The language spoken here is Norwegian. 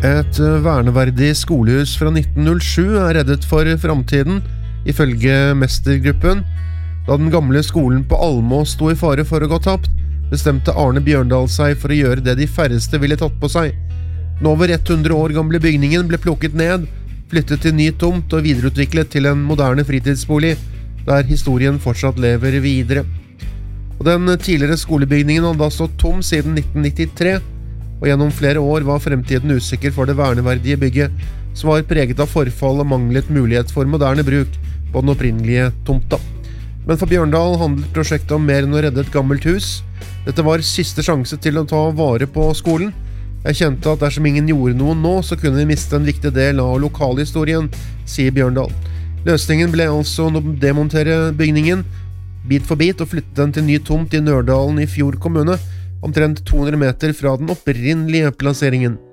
Et verneverdig skolehus fra 1907 reddet for fremtiden, ifølge Mestergruppen. Da den gamle skolen på Almå sto i fare for å gå tapt, bestemte Arne Bjørndal seg for å gjøre det de færreste ville tatt på seg. Den over 100 år gamle bygningen ble plukket ned, flyttet til ny tomt og videreutviklet til en moderne fritidsbolig, der historien fortsatt lever videre. Og den tidligere skolebygningen hadde da stått tom siden 1993, og gjennom flere år var fremtiden usikker for det verneverdige bygget, som var preget av forfall og manglet mulighet for moderne bruk på den opprinnelige tomta. Men for Bjørndal handlet prosjektet om mer enn å redde et gammelt hus. Dette var siste sjanse til å ta vare på skolen. Jeg kjente at dersom ingen gjorde noe nå, så kunne vi miste en viktig del av lokalhistorien, sier Bjørndal. Løsningen ble altså å demontere bygningen, bit for bit, og flytte den til ny tomt i Nørdalen i Fjord kommune, omtrent 200 meter fra den opprinnelige plasseringen.